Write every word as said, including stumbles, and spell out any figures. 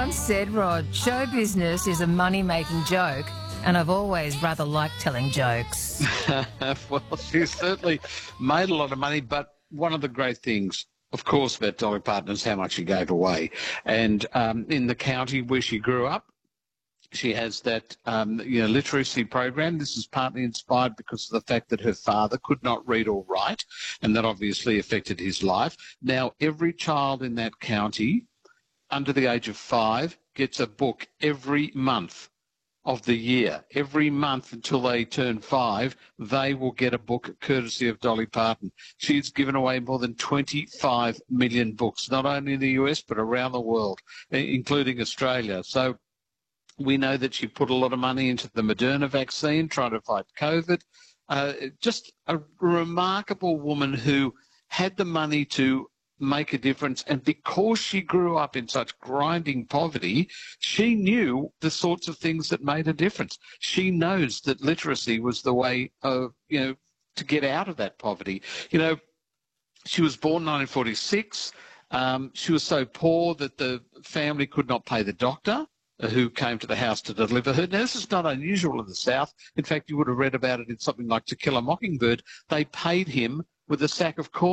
once said, Rod, show business is a money-making joke, and I've always rather liked telling jokes. Well, she certainly made a lot of money, but one of the great things, of course, about Dolly Parton is how much she gave away. And um, in the county where she grew up, she has that um, you know, literacy program. This is partly inspired because of the fact that her father could not read or write, and that obviously affected his life. Now, every child in that county under the age of five gets a book every month of the year. Every month until they turn five, they will get a book courtesy of Dolly Parton. She's given away more than twenty-five million books, not only in the U S but around the world, including Australia. So we know that she put a lot of money into the Moderna vaccine, trying to fight COVID. Uh, just a remarkable woman who had the money to make a difference, and because she grew up in such grinding poverty, she knew the sorts of things that made a difference. She knows that literacy was the way of, you know, to get out of that poverty. You know, she was born in nineteen forty-six. Um, she was so poor that the family could not pay the doctor who came to the house to deliver her. Now, this is not unusual in the South. In fact, you would have read about it in something like To Kill a Mockingbird. They paid him with a sack of corn.